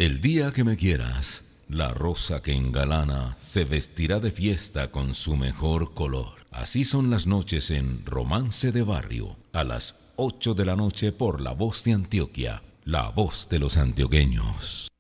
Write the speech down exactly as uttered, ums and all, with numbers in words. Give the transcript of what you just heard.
El día que me quieras, la rosa que engalana se vestirá de fiesta con su mejor color. Así son las noches en Romance de Barrio, a las ocho de la noche por La Voz de Antioquia, la voz de los antioqueños.